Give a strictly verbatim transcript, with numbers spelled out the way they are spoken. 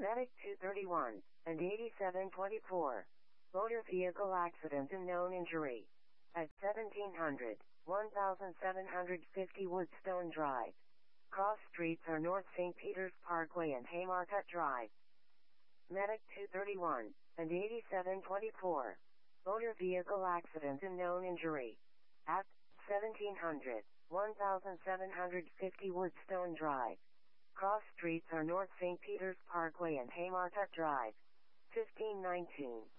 Medic two thirty-one and eighty-seven twenty-four. Motor vehicle accident and known injury. At seventeen hundred, seventeen fifty Woodstone Drive. Cross streets are North Saint Peter's Parkway and Haymarket Drive. Medic two thirty-one and eighty-seven twenty-four. Motor vehicle accident and known injury. At seventeen hundred, seventeen fifty Woodstone Drive. Cross streets are North Saint Peter's Parkway and Haymarket Drive. fifteen nineteen.